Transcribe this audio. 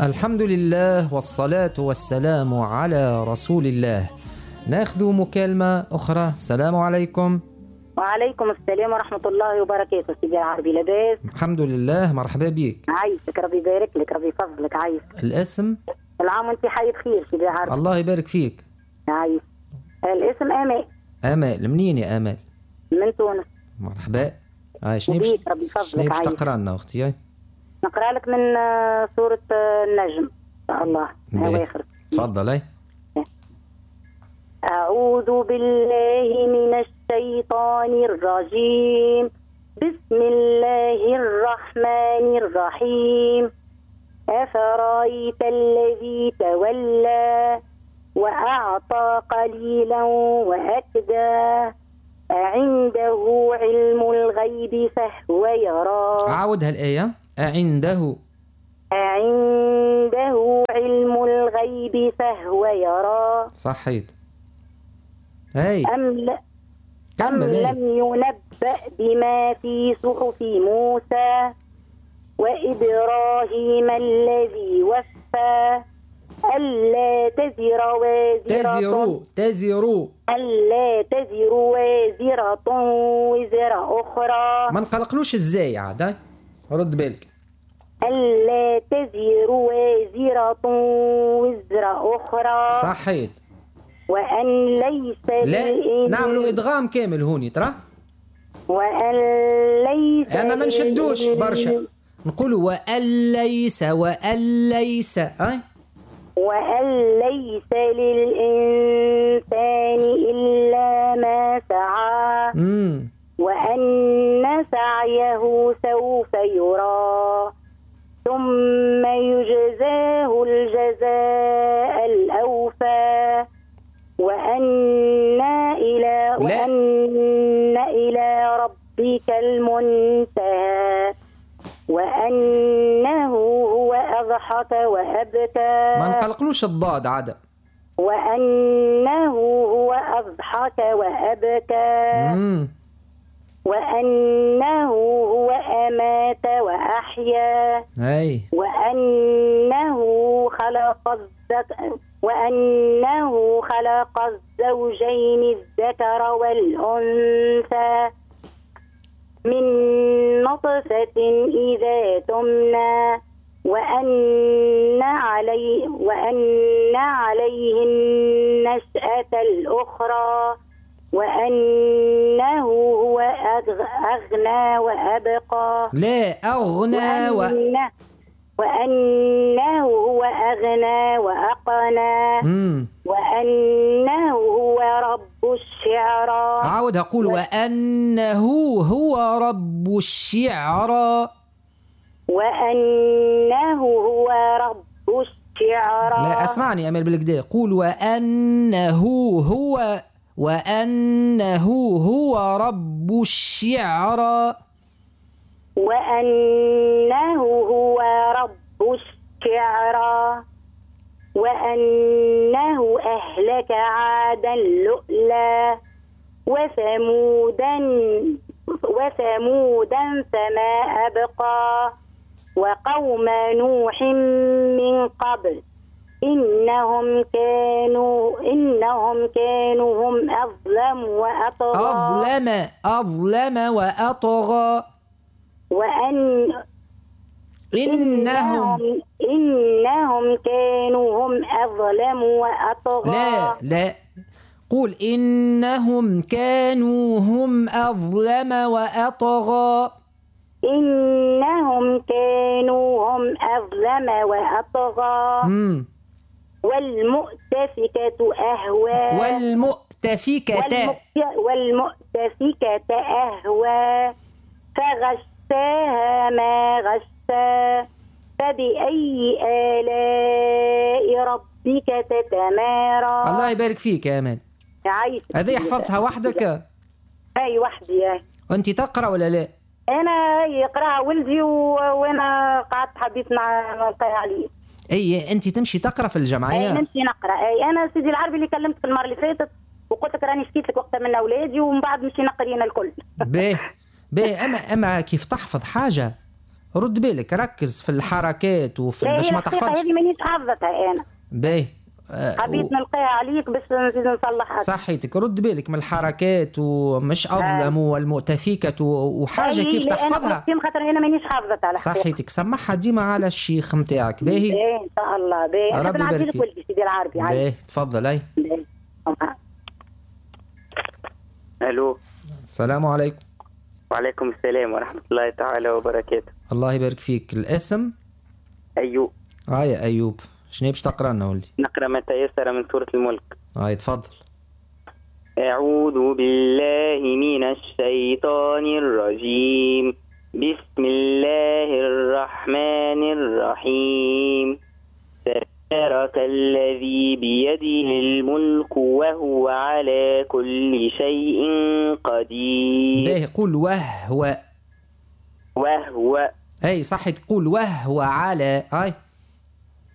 الحمد لله والصلاة والسلام على رسول الله. ناخذ مكالمة أخرى. السلام عليكم. وعليكم السلام ورحمة الله وبركاته. سيدي العربي لاباس؟ الحمد لله، مرحبا بك. عايشك، ربي يبارك لك، ربي يفضلك. عايش. الاسم؟ العام وانت حي بخير سيدي العربي. الله يبارك فيك. عايش. الاسم آمال. آمال، منين يا آمال؟ من تونس. مرحبا. شنو باش تقرا لنا أختي؟ نقرأ لك من سورة النجم إن شاء الله. أواخر. تفضل. أعوذ بالله من الشيطان الرجيم. بسم الله الرحمن الرحيم. أفرأيت الذي تولى وأعطى قليلا وأكدى أعنده علم الغيب فهو يرى. عاودها الآية. عنده علم الغيب فهو يرى. صحيت. هاي أم لم ينبأ بما في صحف موسى وإبراهيم الذي وفى ألا تزر وازرة وزر أخرى. ما نقلقلوش ازاي عاد. رد بالك. ألا تزر وازرة وزر أخرى. صحيت. وأن ليس لا نعملوا إدغام كامل هوني ترى. وأن ليس أما ما نشدوش برشا، نقولوا وأن ليس وأن ليس للإنسان إلا ما سعى وأن سعيه سوف يرى ثم يجزاه الجزاء الأوفى وأن إلى ربك المنتهى وأنه هو أضحك وأبكى. ما نقلقلوش الضاد عادة. وأنه هو أضحك وأبكى وأنه هو أمات وأحيا وأنه خلق الزوجين الذكر والأنثى من نطفة إذا تمنى وأن عليه النشأة الأخرى وأنه هو أغنى وأبقى. لا أغنى وأنه هو أغنى وأقنى وأنه هو رب الشعرى. عاود أقول وأنه هو رب الشعرى. وأنه هو رب الشعرى. لا أسمعني أمل بالكدا. قول وأنه هو رب الشعرى. وأنه هو رب الشعرى وأنه أهلك عادا اللؤلؤ وثمودا فما أبقى وقوم نوح من قبل إنهم كانوا هم أظلم وأطغى. إنهم كانوا هم أظلم وأطغى. لا قول إنهم كانوا هم أظلم وأطغى. إنهم كانوا هم أظلم وأطغى. والمؤتفكة أهوى. والمؤتفكة أهوى فغشاها ما غشا فبأي آلاء ربك تتمارى. الله يبارك فيك يا أمان. هذه حفظتها وحدك؟ أي وحدي. وأنت تقرأ ولا لا؟ أنا يقرأ ولدي وأنا قعدت حبيت نلقاها عليه. أي أنت تمشي تقرأ في الجمعية؟ نمشي نقرأ. أنا سيدي العربي اللي كلمتك المرة اللي فاتت وقلت لك راني شكيت لك وقتها من أولادي ومن بعد نمشي نقرينا الكل. باهي أما كيف تحفظ حاجة رد بالك، ركز في الحركات وفي لا باش هي ما الحقيقة تحفظش. هذه مانيش حافظتها أنا. باهي. حبيت نلقاها عليك باش نزيد نصلحها. صحيتك، رد بالك من الحركات ومش أظلم والمؤتفكة وحاجة كيف تحفظها. أنا خاطر أنا مانيش حافظتها على الحقيقة. صحيتك، سمعها ديما على الشيخ نتاعك. باهي إن شاء الله. باهي ربي نعدي يبارك لك فيك. ولدي سيدي العربي. باهي تفضل. أي الو. السلام عليكم. وعليكم السلام ورحمة الله تعالى وبركاته. الله يبارك فيك. الاسم؟ أيوب. يا أيوب، شنو باش تقرا لنا ولدي؟ نقرأ ما تيسر من سورة الملك. تفضل. أعوذ بالله من الشيطان الرجيم. بسم الله الرحمن الرحيم. تبارك الذي بيده الملك وهو على كل شيء قدير. باهي قول وهو. وهو. أي صح، تقول وهو على.